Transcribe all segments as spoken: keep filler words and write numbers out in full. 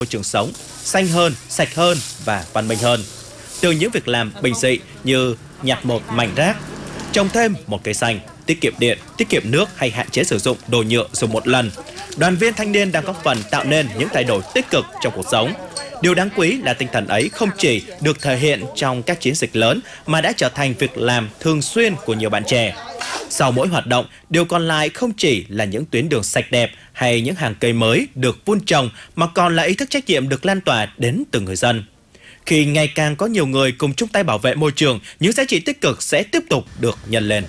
môi trường sống xanh hơn, sạch hơn và văn minh hơn. Từ những việc làm bình dị như nhặt một mảnh rác, trồng thêm một cây xanh, tiết kiệm điện, tiết kiệm nước hay hạn chế sử dụng đồ nhựa dùng một lần, đoàn viên thanh niên đang góp phần tạo nên những thay đổi tích cực trong cuộc sống. Điều đáng quý là tinh thần ấy không chỉ được thể hiện trong các chiến dịch lớn mà đã trở thành việc làm thường xuyên của nhiều bạn trẻ. Sau mỗi hoạt động, điều còn lại không chỉ là những tuyến đường sạch đẹp hay những hàng cây mới được vun trồng mà còn là ý thức trách nhiệm được lan tỏa đến từng người dân. Khi ngày càng có nhiều người cùng chung tay bảo vệ môi trường, những giá trị tích cực sẽ tiếp tục được nhân lên.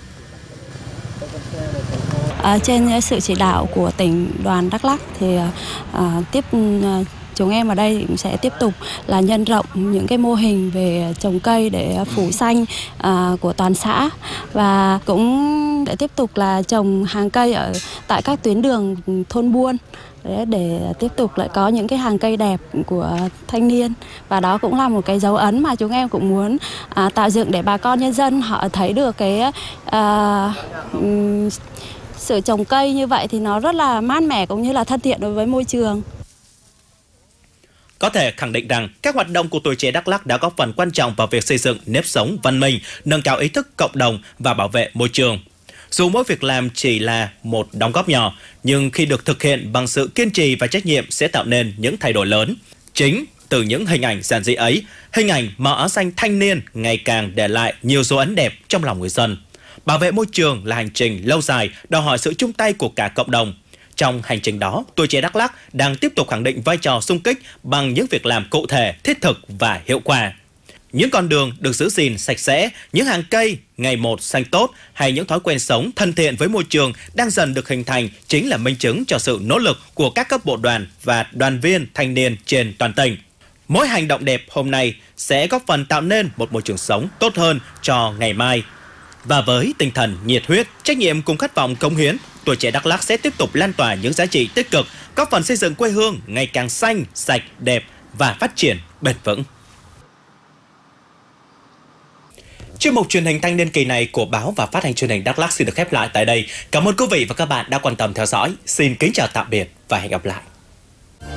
À, trên sự chỉ đạo của tỉnh đoàn Đắk Lắk thì à, tiếp à, chúng em ở đây cũng sẽ tiếp tục là nhân rộng những cái mô hình về trồng cây để phủ xanh à, của toàn xã, và cũng để tiếp tục là trồng hàng cây ở tại các tuyến đường thôn buôn để, để tiếp tục lại có những cái hàng cây đẹp của thanh niên, và đó cũng là một cái dấu ấn mà chúng em cũng muốn à, tạo dựng để bà con nhân dân họ thấy được cái à, um, sự trồng cây như vậy thì nó rất là mát mẻ cũng như là thân thiện đối với môi trường. Có thể khẳng định rằng các hoạt động của tuổi trẻ Đắk Lắk đã góp phần quan trọng vào việc xây dựng nếp sống văn minh, nâng cao ý thức cộng đồng và bảo vệ môi trường. Dù mỗi việc làm chỉ là một đóng góp nhỏ, nhưng khi được thực hiện bằng sự kiên trì và trách nhiệm sẽ tạo nên những thay đổi lớn. Chính từ những hình ảnh giản dị ấy, hình ảnh màu áo xanh thanh niên ngày càng để lại nhiều dấu ấn đẹp trong lòng người dân. Bảo vệ môi trường là hành trình lâu dài, đòi hỏi sự chung tay của cả cộng đồng. Trong hành trình đó, tuổi trẻ Đắk Lắk đang tiếp tục khẳng định vai trò xung kích bằng những việc làm cụ thể, thiết thực và hiệu quả. Những con đường được giữ gìn sạch sẽ, những hàng cây ngày một xanh tốt hay những thói quen sống thân thiện với môi trường đang dần được hình thành chính là minh chứng cho sự nỗ lực của các cấp bộ đoàn và đoàn viên thanh niên trên toàn tỉnh. Mỗi hành động đẹp hôm nay sẽ góp phần tạo nên một môi trường sống tốt hơn cho ngày mai. Và với tinh thần nhiệt huyết, trách nhiệm cùng khát vọng cống hiến, tuổi trẻ Đắk Lắk sẽ tiếp tục lan tỏa những giá trị tích cực, góp phần xây dựng quê hương ngày càng xanh, sạch, đẹp và phát triển bền vững. Chuyên mục truyền hình thanh niên kỳ này của báo và phát hành truyền hình Đắk Lắk xin được khép lại tại đây. Cảm ơn quý vị và các bạn đã quan tâm theo dõi. Xin kính chào tạm biệt và hẹn gặp lại.